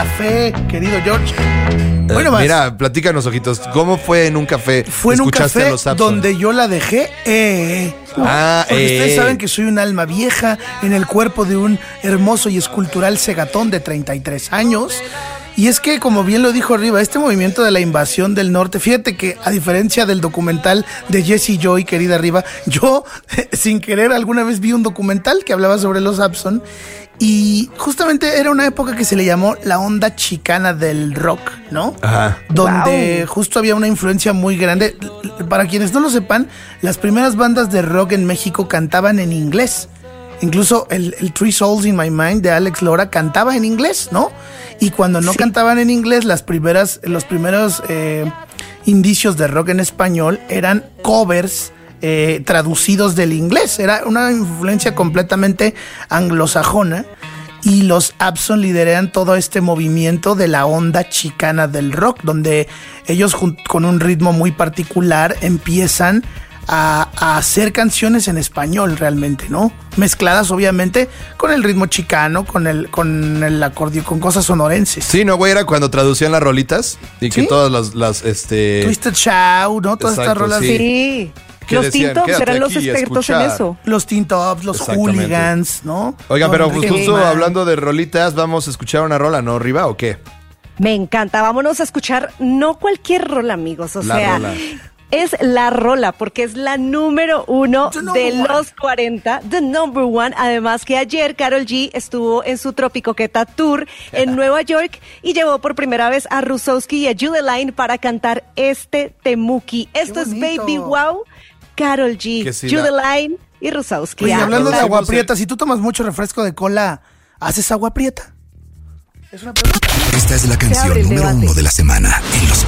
café, querido George. Bueno, mira, platícanos, ojitos. ¿Cómo fue en un café? Fue en un ¿Escuchaste café a los Abson? donde yo la dejé. Porque ustedes saben que soy un alma vieja en el cuerpo de un hermoso y escultural segatón de 33 años. Y es que, como bien lo dijo Riva, este movimiento de la invasión del norte, fíjate que a diferencia del documental de Jesse Joy, querida Riva, yo sin querer alguna vez vi un documental que hablaba sobre los Abson y justamente era una época que se le llamó la onda chicana del rock, ¿no? Ajá. Donde justo había una influencia muy grande. Para quienes no lo sepan, las primeras bandas de rock en México cantaban en inglés. Incluso el Three Souls in My Mind de Alex Lora cantaba en inglés, ¿no? Y cuando no cantaban en inglés, los primeros indicios de rock en español eran covers traducidos del inglés. Era una influencia completamente anglosajona. Y los Abson lideran todo este movimiento de la onda chicana del rock, donde ellos con un ritmo muy particular empiezan a hacer canciones en español realmente, ¿no? Mezcladas obviamente con el ritmo chicano, con el acordeón, con cosas sonorenses. Sí, no, güey, era cuando traducían las rolitas y que ¿Sí? todas las Twisted Shout, ¿no? Todas estas rolas. Sí. Los decían, Tintops "Quédate eran los aquí a expertos en escuchar". eso. Los Teen Tops, los Exactamente. Hooligans, ¿no? Oigan, pero Enrique justo Guzmán. hablando de rolitas, vamos a escuchar una rola, ¿no, Riva, o qué? Me encanta. Vámonos a escuchar no cualquier rola, amigos. O La sea, rola. es la rola porque es la número 1 The number de one. los 40, the number one. Además que ayer Karol G estuvo en su Tropicoqueta Tour en Nueva York y llevó por primera vez a Rusowski y a Judy Line para cantar este temuki. Esto es bonito. Baby Wow, Karol G, Que si Judy la- Line y Rusowski. Oye, Ah, hablando de Conocemos agua el- prieta, si tú tomas mucho refresco de cola, ¿haces agua prieta? Es una pregunta. Esta es la abre canción el número debate. 1 de la semana en los